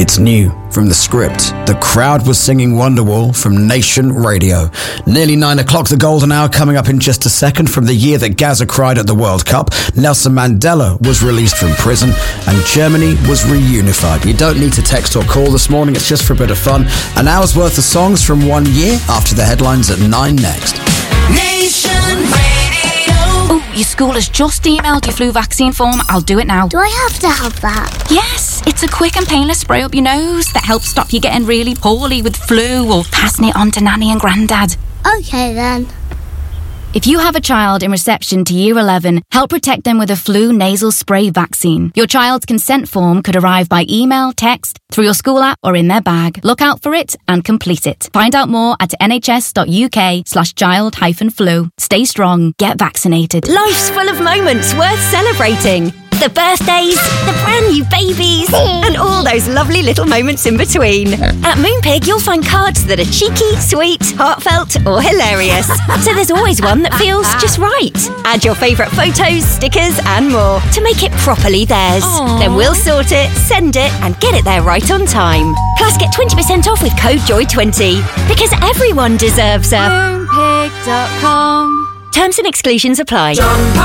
It's new from The Script. The crowd was singing Wonderwall from Nation Radio. Nearly 9 o'clock, the golden hour coming up in just a second. From the year that Gaza cried at the World Cup, Nelson Mandela was released from prison and Germany was reunified. You don't need to text or call this morning, it's just for a bit of fun. An hour's worth of songs from 1 year after the headlines at 9 next. Nation Radio. Oh, your school has just emailed your flu vaccine form. I'll do it now. Do I have to have that? Yes, it's a quick and painless spray up your nose that helps stop you getting really poorly with flu or passing it on to Nanny and Grandad. Okay then. If you have a child in reception to Year 11, help protect them with a flu nasal spray vaccine. Your child's consent form could arrive by email, text, through your school app or in their bag. Look out for it and complete it. Find out more at nhs.uk/child-flu. Stay strong, get vaccinated. Life's full of moments worth celebrating. The birthdays, the brand new babies, and all those lovely little moments in between. At Moonpig, you'll find cards that are cheeky, sweet, heartfelt, or hilarious. So there's always one that feels just right. Add your favourite photos, stickers, and more to make it properly theirs. Aww. Then we'll sort it, send it, and get it there right on time. Plus, get 20% off with code JOY20. Because everyone deserves a... Moonpig.com. Terms and exclusions apply.